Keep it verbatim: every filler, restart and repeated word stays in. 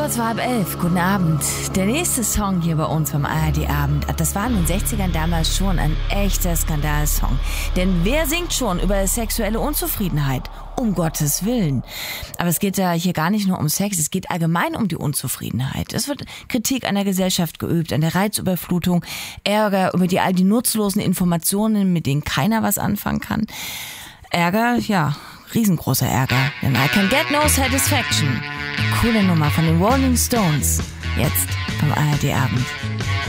kurz vor halb elf. Guten Abend. Der nächste Song hier bei uns beim A R D-Abend, das war in den sechzigern damals schon ein echter Skandalsong. Denn wer singt schon über sexuelle Unzufriedenheit? Um Gottes Willen. Aber es geht ja hier gar nicht nur um Sex, es geht allgemein um die Unzufriedenheit. Es wird Kritik an der Gesellschaft geübt, an der Reizüberflutung, Ärger über die all die nutzlosen Informationen, mit denen keiner was anfangen kann. Ärger, ja, riesengroßer Ärger. Denn I Can Get No Satisfaction. Coole Nummer von den Rolling Stones. Jetzt beim A R D-Abend.